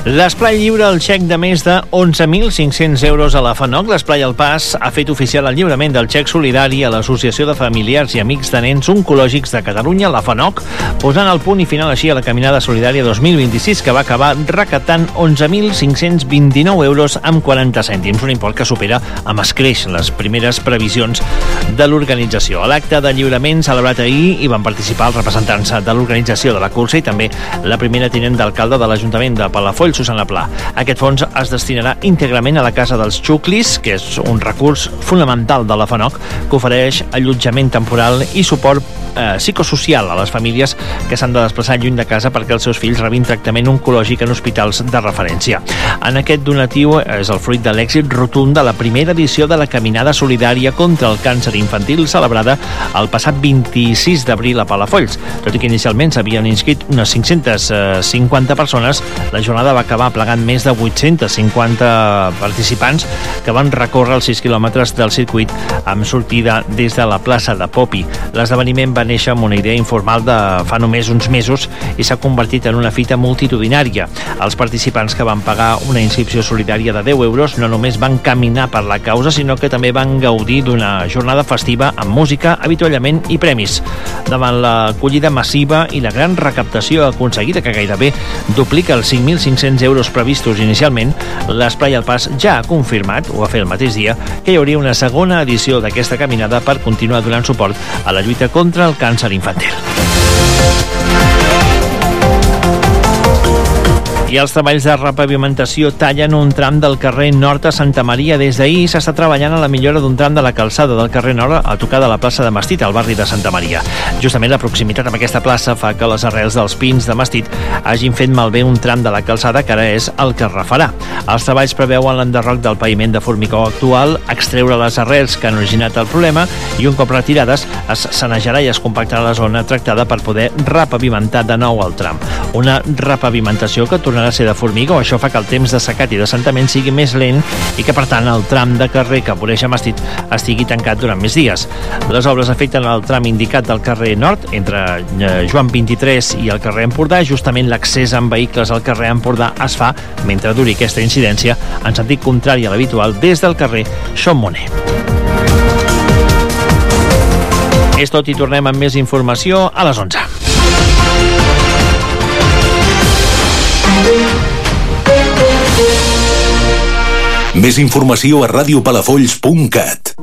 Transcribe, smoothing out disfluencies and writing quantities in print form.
L'esplai lliura el xec de més de 11.500 euros a la FANOC. L'esplai El Pas ha fet oficial el lliurament del xec solidari a l'Associació de Familiars i Amics de Nens Oncològics de Catalunya, la FANOC, posant el punt i final així a la Caminada Solidària 2026, que va acabar recaptant 11.529 euros amb 40 cèntims, un import que supera amb escreix les primeres previsions de l'organització. A l'acte de lliurament celebrat ahir hi van participar els representants de l'organització de la cursa i també la primera tinent d'alcalde de l'Ajuntament de Palafolls, Susana Pla. Aquest fons es destinarà íntegrament a la Casa dels Xuclis, que és un recurs fonamental de la FANOC, que ofereix allotjament temporal i suport psicosocial a les famílies que s'han de desplaçar lluny de casa perquè els seus fills rebin tractament oncològic en hospitals de referència. En aquest donatiu és el fruit de l'èxit rotund de la primera edició de la Caminada Solidària contra el Càncer Infantil, celebrada el passat 26 d'abril a Palafolls. Tot i que inicialment s'havien inscrit unes 550 persones, la jornada va acabar plegant més de 850 participants que van recórrer els 6 quilòmetres del circuit amb sortida des de la plaça de Popi. L'esdeveniment va néixer amb una idea informal de fa només uns mesos i s'ha convertit en una fita multitudinària. Els participants que van pagar una inscripció solidària de 10 euros no només van caminar per la causa, sinó que també van gaudir d'una jornada festiva amb música, avituallament i premis. Davant l'acollida massiva i la gran recaptació aconseguida, que gairebé duplica els 5.500 euros previstos inicialment, l'Esplai El Pas ja ha confirmat, ho va fer el mateix dia, que hi hauria una segona edició d'aquesta caminada per continuar donant suport a la lluita contra el càncer infantil. I els treballs de repavimentació tallen un tram del carrer Nord a Santa Maria. Des d'ahir s'està treballant a la millora d'un tram de la calçada del carrer Nord a tocar de la plaça de Mastit, al barri de Santa Maria. Justament la proximitat amb aquesta plaça fa que les arrels dels pins de Mastit hagin fet malbé un tram de la calçada que ara és el que refarà. Els treballs preveuen l'enderroc del paviment de formigó actual, extreure les arrels que han originat el problema i un cop retirades es sanejarà i es compactarà la zona tractada per poder repavimentar de nou el tram. Una repavimentació que tornarà a ser de formigó. Això fa que el temps de secat i d'assentament sigui més lent i que, per tant, el tram de carrer que voreja Mastit estigui tancat durant més dies. Les obres afecten el tram indicat del carrer Nord, entre Joan 23 i el carrer Empordà. Justament l'accés amb vehicles al carrer Empordà es fa, mentre duri aquesta incidència, en sentit contrari a l'habitual des del carrer Xampmoner. És tot i tornem amb més informació a les 11. Més informació a radiopalafolls.cat.